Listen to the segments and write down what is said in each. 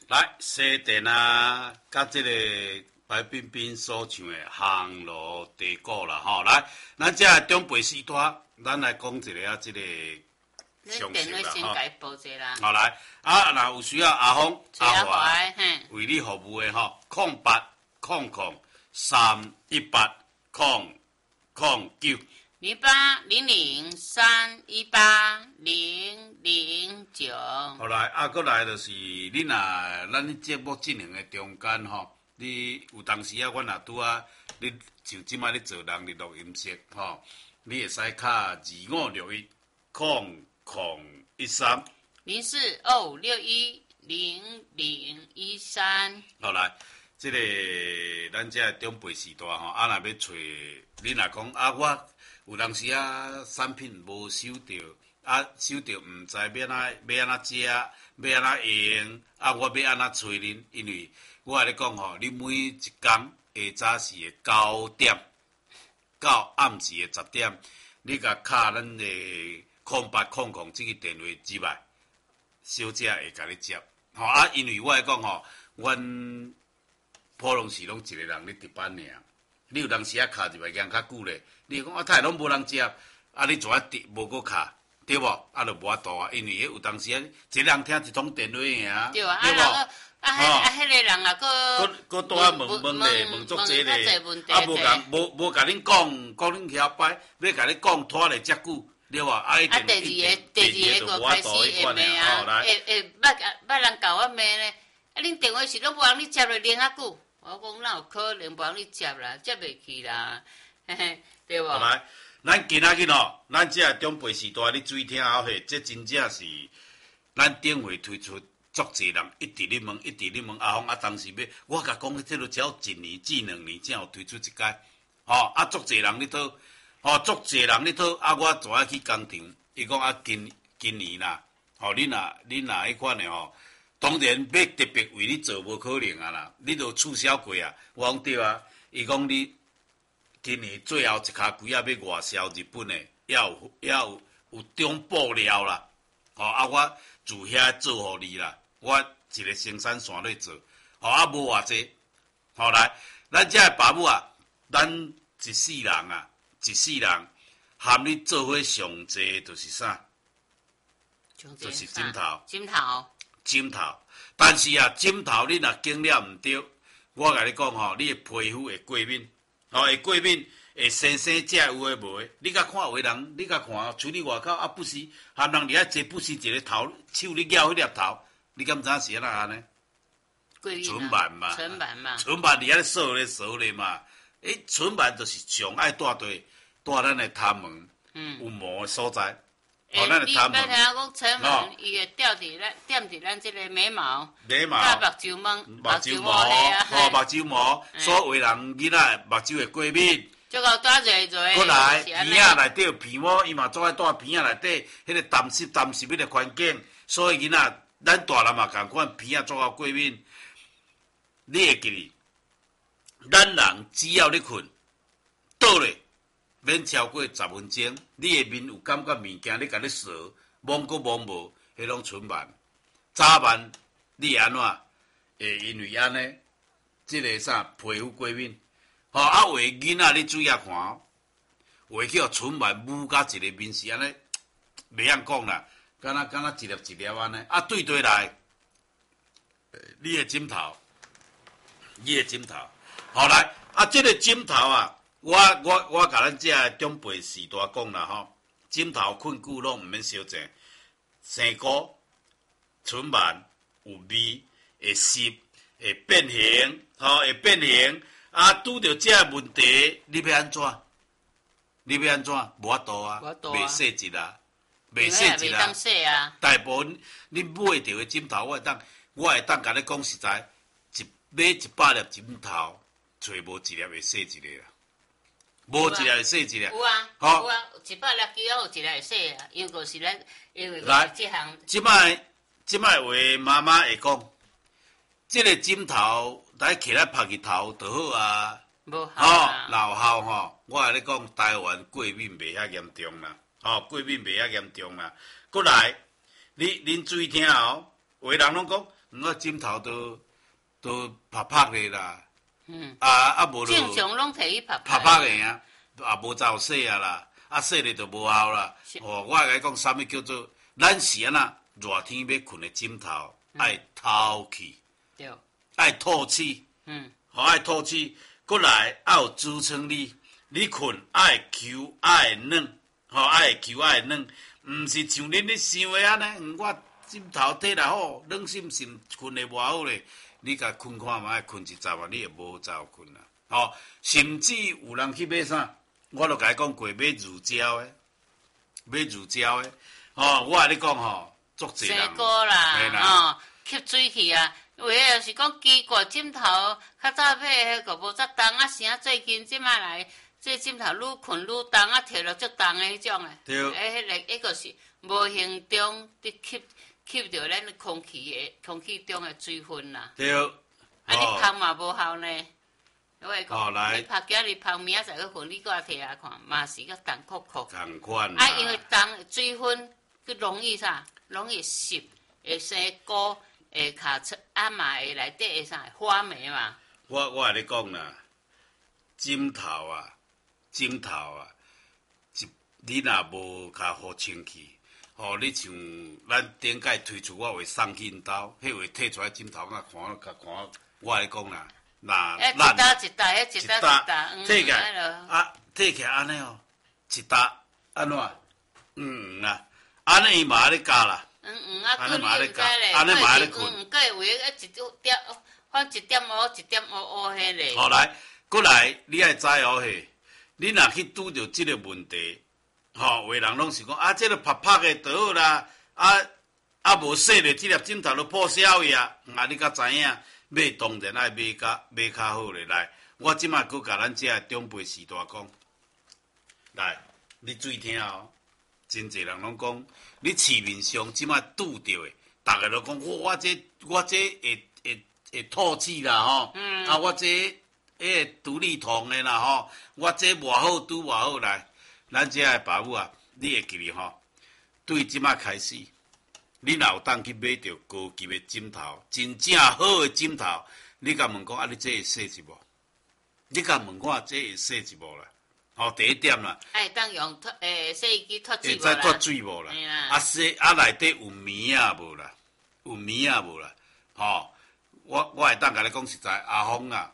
来，西电啊，甲这个白冰冰所唱的《航路地鼓》啦，吼，来，咱这中北四段，咱来讲一个啊，这个详细啦，吼。好来，啊，若有需要阿峰、阿华为你服务的吼，0800-318-009。 0800-318-009。 好来，啊，过来就是你若咱节目进行的中间吼，你有当时啊，阮若拄啊，你像即摆咧做人力录音室吼，你会使卡2561-0013。 0425610013。 好来，这个咱这中北时代吼，啊，若要找你若讲啊，我有当时啊，产品无收到。啊，收到毋知要安怎食，要安怎用，啊，我要安怎找恁？因为我甲你讲吼，你每一工下早时的9点到暗时的10点，你甲敲咱的0800这个电话入来，小姐会甲你接。吼啊，因为我来讲吼，阮普拢是拢一个人咧值班尔，你有当时啊敲入来讲较久咧，你讲啊，太拢无人接，啊，你怎啊无搁敲？对无？啊，就无法度啊，因为有当时啊，一人听一通电话尔， 对啊，迄个人啊， 搁拄啊问咧，问足济咧，啊，无甲恁讲恁晓摆，要甲你讲拖咧遮久，对无？啊， 第二个就开始会骂啊，捌人甲我骂咧，啊，恁电话是拢无人你接咧，连啊久，我讲哪有可能无人你接啦，接袂去啦，嘿嘿，对无？ 来。咱今仔日吼，咱这中北时代，你注意听好嘿，这真正是咱顶回推出足济人一直咧问，阿峰啊，当时要我甲讲，这都只要1年至2年才有推出一届，吼啊，足济人咧讨，吼足济人咧讨，啊，我昨仔去工厂，伊讲啊，今年啦，吼你若迄款的吼，当然要特别为你做无可能啊啦，你都促销过啊，我讲对啊，伊讲你。今年最后一卡柜啊，要外销日本的，要有中布料啦，吼啊！我自遐做互你啦，我一个生产线咧做，吼啊无偌济，吼来，咱遮爸母啊，咱一世人含你做伙上济就是啥？就是枕头。枕头，但是啊，枕头你若经了毋对，我甲你讲吼，你的皮肤会过敏。会过敏，会生这有诶无诶？你甲看有诶人，你甲看，厝里外口啊，不是含人伫遐坐，不是一个头手咧咬迄粒头，你敢知影是安怎安尼？唇瓣嘛，唇瓣伫遐扫咧嘛。唇瓣就是上爱带咱诶头毛，有毛诶所在。咱诶头毛。 你捌听讲唇瓣，伊会点伫咱即个眉毛，甲目睭毛所有人囡仔目睭会过敏。 就讲带热， 过来鼻仔内底有鼻毛，伊嘛做爱带鼻仔内底迄个淡湿迄个环境，所以囡仔咱大人嘛共款，鼻仔做到过敏。你会记哩？咱人只要咧困，倒咧。免超过10分钟，你的面有感觉物件咧甲你扫，蒙个蒙无，迄种唇瓣。早晚你安怎？会因为安尼，即个啥皮肤过敏，吼啊，有的囡仔你注意看哦，会去唇瓣捂甲一个面是安尼，袂晓讲啦，敢若一粒一粒安尼，啊对来，你的枕头，好来啊，即个枕头啊。我甲咱这中辈时代讲啦吼，枕头困久拢毋免烧静，生菇、唇瓣有味，会湿，会变形，会变形。啊，拄着这问题，你要安怎？无法度啊，袂细一啦，袂细一啦。大部分你买着的枕头，我会当甲你讲实在，买100粒枕头，找无一粒会细一个啦。无一粒会洗一粒， 有啊，100粒几啊，有一粒会洗啊，因为就是咱，因为这项。 即摆话妈妈会讲，即个枕头，来起来拍日头就好啊。 无效啊。 老效吼，我甲你讲，台湾过敏袂遐严重啦，过敏袂遐严重啦。过来，恁注意听哦，有的人拢讲， 我枕头都拍咧啦。无正常拢摕去拍拍的啊，也无再有洗啊啦，洗咧就无效啦。我甲你讲，啥物叫做咱是安那热天要困的枕头，爱透气， 对， 爱透气，爱透气，过来爱有支撑力。你困爱求爱软，爱求爱软，毋是像恁咧想的安尼。我枕头体来好，软心心困会无好咧。你甲困看觅，困一阵啊，你也无再有困啦。甚至有人去买啥，我著甲伊讲过买乳胶的，我甲你讲足济人。 生果啦，吸水去啊。有诶，就是讲奇怪，枕头较早买迄个无遮重啊，啥最近即摆来，这枕头愈困愈重啊，摕落足重诶迄种诶。 对。 迄个是无形中伫吸着咱空气中诶水分啦。 对。 你芳嘛无效呢？我会讲， 你拍今日芳，明仔载去混，你搁来摕来看，嘛是个重酷酷。 同款。 因为重水分，佮容易啥？容易湿，会生菇，会卡出，嘛会内底会啥？发霉嘛。 我甲你讲啦，枕头啊，你若无甲好清气。你像咱顶届推出我话送去因兜，迄话摕出来枕头甲看，我甲你讲啦， 一搭摕起来，摕起来安尼一搭安怎？啦，安尼伊嘛咧教啦， 安尼嘛咧教， 安尼嘛咧困， 个有诶一点，反一点乌迄咧。 好来，过来，你爱知嘿，你若去拄着即个问题。有的人拢是讲这个拍的就好啦，无洗咧，这粒枕头就破销去啊！你甲知影，买当然爱买较好咧。来，我即摆佮甲咱这长辈时代讲，来，你注意听真侪人拢讲，你市面上即摆拄着的，逐个都讲我这会透气啦我这独立筒的啦我这偌好拄偌好来。咱遮个爸母啊，你会记哩对即摆开始，你若有当去买着高级的枕头，真正好的枕头，你甲问讲你这会洗一无？你甲问看这会洗一无啦？第一点啦。 当用洗衣机脱水无啦？会再脱水无啦？洗内底有棉啊无啦？有棉啊无啦？我会当甲你讲实在，阿峰啊，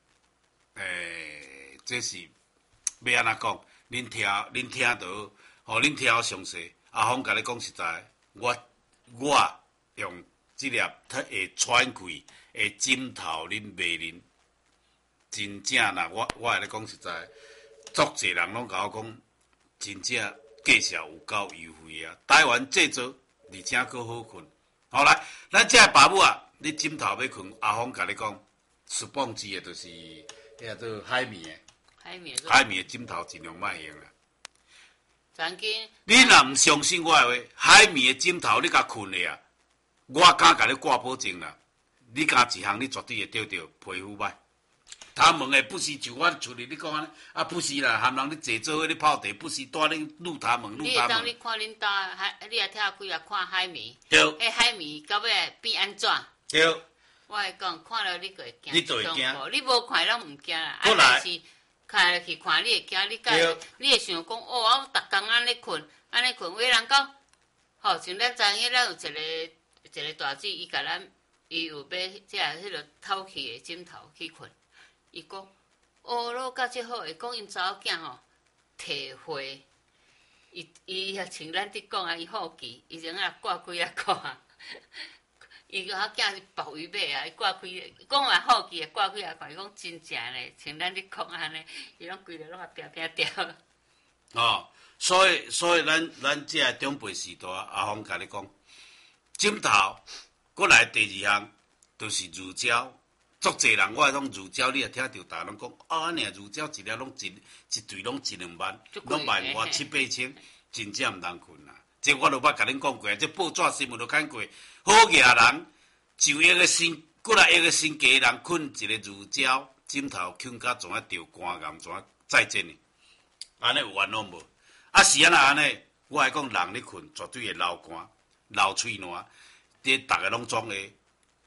这是要安怎讲？恁听到，恁听好详细。阿峰甲你讲实在，我用即粒会喘气的枕头恁卖恁，真正啦，我甲你讲实在，足侪人拢甲我讲，真正价钱有够优惠啊！台湾制作，而且佫好困。好来，咱遮个爸母啊，你枕头要困，阿峰甲你讲，舒邦机的就是叫做海绵的。海绵的枕头尽量莫用啦。 曾经， 你若毋相信我的话，海绵的枕头你甲困咧啊，我敢甲你挂保证啦。你加一项，你绝对会得到皮肤歹。他们的不是像我厝里你讲安尼，不是啦，含人你坐做伙你泡茶，不是带恁入他门。 你会当你看恁家你也听几啊看海绵。 对。 海绵到尾变安怎？ 对。 我会讲，看了你就会惊。 你就会惊。 你无看拢毋惊啦。 过来。 看落去看，你会惊，你会想讲，我逐工安尼困，有的人讲，像咱昨日咱有一个大姐，伊甲咱，伊有买迄个透气的枕头去困，伊讲，落甲即好，伊讲因查某囝提花，伊也像咱伫讲伊好奇，伊前挂几啊块。伊个囝是鲍鱼买伊挂开，讲话好奇挂开看，伊讲真正嘞，像咱咧讲安尼，伊拢规个拢平掉。 所以咱这长辈时代，阿峰甲你讲，枕头，过来第二项就是乳胶，足侪人我讲乳胶，你也听到大人讲，安尼乳胶一粒拢一对拢1-2万，拢卖我7-8千，真正毋通困啦。这我都捌甲恁讲过，这报纸新闻都看过。好野人就一个过来一个新家人困一个乳胶枕头，困甲怎啊掉肝癌，怎啊再见呢？安尼有冤枉无？是安尼，我来讲人咧困绝对会流汗、流喙烂，这逐个拢装的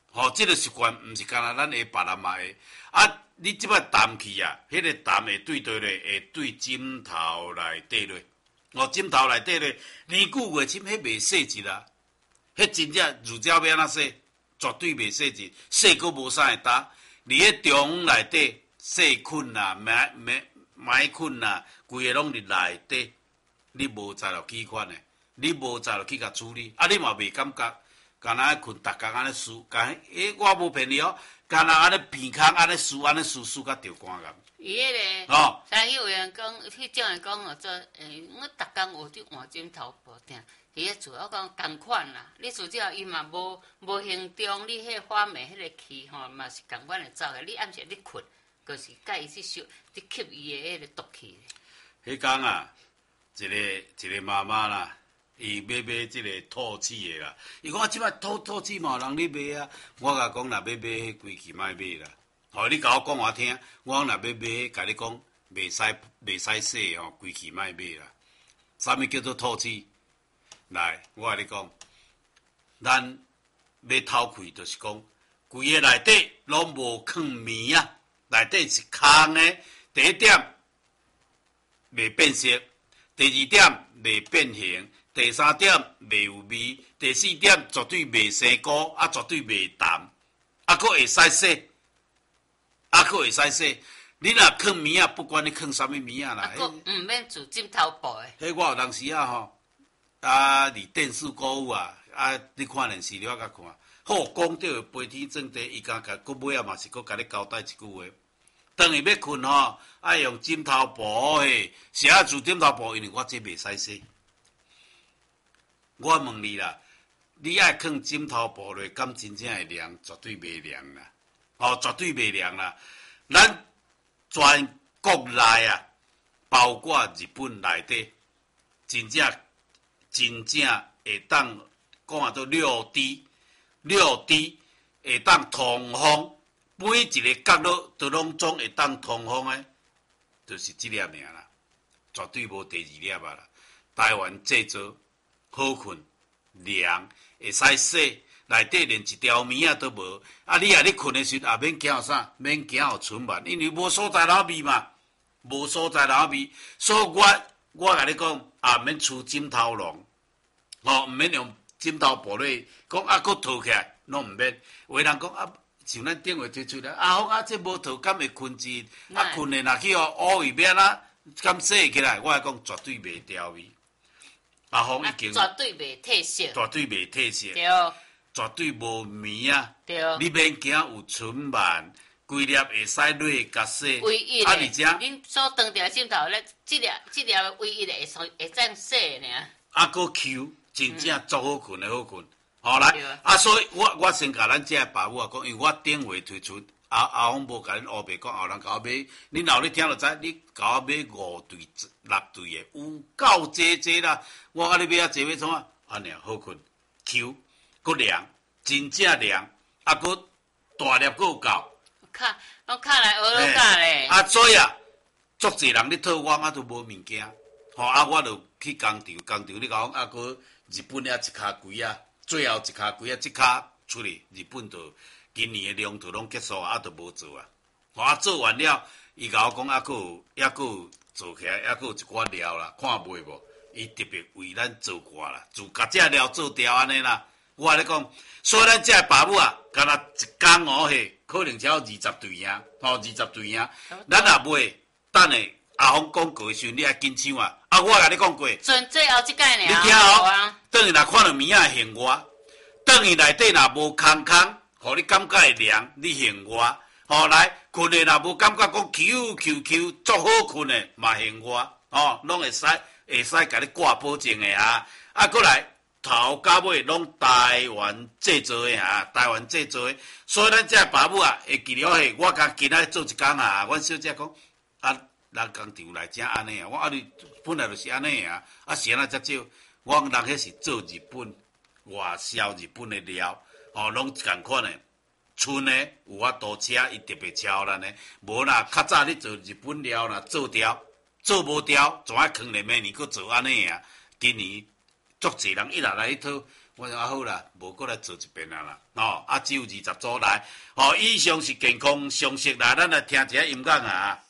这个习惯毋是干那咱下别人嘛会。啊，你即摆淡去啊，迄个淡会对倒咧，会对枕头内底咧。枕头内底咧，年久月深，迄袂细致啊。迄真正乳胶要安怎洗，绝对袂细致，洗佫无啥会干。伫迄中内底细菌啊、霾菌啊，规个拢伫内底，你无才落去款诶，你无才落去甲处理，啊，你嘛袂感觉，干那困，逐工安尼输，我无骗你哦，干那安尼鼻孔安尼输甲着汗咁。 伊迄个，像有人讲，迄种人讲哦，做我逐工学伫换枕头布顶。伊个厝我讲共款啦，你除了伊嘛无形中，你迄花眉迄个气吼嘛是共款的走个。你暗时你困，就是甲伊去吸伊的迄个毒气。 迄天啊，一个妈妈啦，伊买即个吐气的啦。伊讲即摆吐气嘛有人咧买啊，我甲讲若要买迄规气莫买啦。你甲我讲我听，我讲若要买，甲你讲袂使洗吼，规气莫买啦。啥物叫做吐气？来，我甲你讲，咱要偷气，就是讲，规个内底拢无藏棉啊，内底是空的。第一点袂变色，第二点袂变形，第三点袂有味，第四点绝对袂生菇，啊绝对袂淡，啊佫会使洗，你若藏棉啊，不管你藏啥物棉啊啦， 佫毋免做枕头布的。 迄我有当时啊吼。伫电视购物啊，你看电视了甲看，好讲到飞天转地，伊甲佫尾啊嘛是佫甲你交代一句话，当伊要困吼，爱用枕头布嘿，是爱做枕头布，因为我这袂使洗。我问你啦，你爱放枕头布落，敢真正会凉？绝对袂凉啦，绝对袂凉啦。咱全国内啊，包括日本内底，真正会当讲做6D，会当通风，每一个角落都拢总会当通风诶，就是即粒尔啦，绝对无第二粒啊啦。台湾制作好困凉，会使洗，内底连一条棉仔都无。你困诶时也免惊啥，免惊有春晚，因为无所在哪味嘛，无所在哪味，所以我甲你讲，也免除枕头笼。毋免用枕头布咧，讲佫套起来，拢毋免。有个人讲像咱顶回推出来，这无套敢会困住？困诶，若去乌位要安怎？敢洗起来？我来讲绝对袂掉味。风已经绝对袂褪色， 绝对袂褪色， 对， 绝对无棉啊， 对， 你免惊有春晚，规粒会使落甲洗。 唯一而且恁所当条枕头咧，即粒唯一会这样洗尔。 佫 Q。真正足好困的好困，来所以我先甲咱这爸母啊讲，因为我顶回推出阿峰无甲恁乌白讲，后人甲我买，恁老咧听就知，你甲我买5对6对的，有够济啦！我甲你买济要创啊？安尼好困 ，Q 佫凉，真正凉，佫大粒佫有够。 拢卡来学拢教咧。 所以足济人咧讨我都无物件，我就去工厂你甲讲佫。日本一卡贵啊，最后一卡贵啊，即卡出去，日本就今年的量就拢结束就无做啊。做完了，伊甲我讲佫有做起来，佫有一寡料啦，看卖无？伊特别为咱做挂啦，就甲这料做掉安尼啦。我咧讲，所以咱这爸母啊，敢若一工嘿，可能只有20对赢，20对赢。咱若买，等下阿峰讲过时，你爱紧抢啊！我甲你讲过， 剩最后即届尔。 你听哦，等于若看到棉仔现我，等于内底若无空，互你感觉会凉，你现我。来困的若无感觉讲 Q 足好困的嘛现我，拢会使甲你挂保证的啊。过来头到尾拢台湾制作的啊，台湾制作的，所以咱这爸母啊会记了嘿，我甲今仔做一工啊，阮小姐讲咱工厂内正安尼啊，我你本来就是安尼啊，是安怎才少？我人迄是做日本外销日本的料，拢共款的。剩的有法度车，伊特别超咱的。无啦，较早你做日本料啦，做无掉，总爱藏咧明年佫做安尼啊。今年足侪人一来去讨， 我说好啦，无过来做一遍啊啦，只有20组来，以上是健康常识啦，咱来听一下音乐啊。